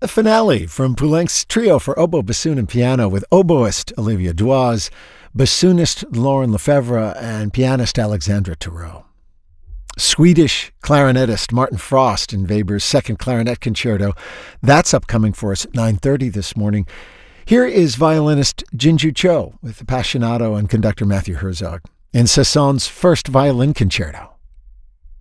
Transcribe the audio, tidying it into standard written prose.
The finale from Poulenc's trio for oboe, bassoon, and piano with oboist Olivia Duaz, bassoonist Lauren Lefebvre, and pianist Alexandra Theroux. Swedish clarinetist Martin Frost in Weber's Second Clarinet Concerto. That's upcoming for us at 9:30 this morning. Here is violinist Jinju Cho with Appassionato and conductor Matthew Herzog in Sasson's First Violin Concerto.